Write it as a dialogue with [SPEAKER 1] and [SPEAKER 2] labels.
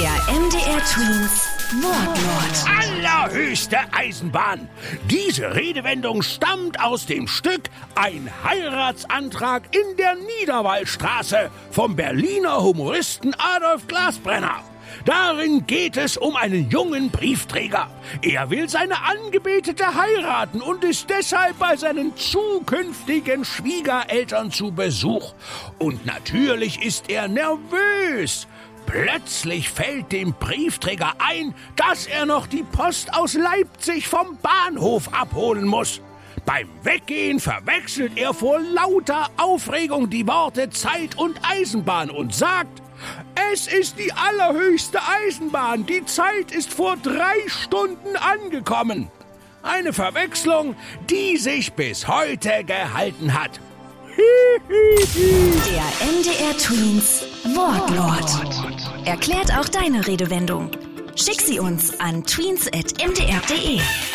[SPEAKER 1] Der MDR Twins Wortlaut.
[SPEAKER 2] Allerhöchste Eisenbahn. Diese Redewendung stammt aus dem Stück Ein Heiratsantrag in der Niederwallstraße vom Berliner Humoristen Adolf Glasbrenner. Darin geht es um einen jungen Briefträger. Er will seine Angebetete heiraten und ist deshalb bei seinen zukünftigen Schwiegereltern zu Besuch. Und natürlich ist er nervös. Plötzlich fällt dem Briefträger ein, dass er noch die Post aus Leipzig vom Bahnhof abholen muss. Beim Weggehen verwechselt er vor lauter Aufregung die Worte Zeit und Eisenbahn und sagt: Es ist die allerhöchste Eisenbahn. Die Zeit ist vor 3 Stunden angekommen. Eine Verwechslung, die sich bis heute gehalten hat.
[SPEAKER 1] Der MDR Twins Wortlaut. Erklärt auch deine Redewendung. Schick sie uns an tweens@mdr.de.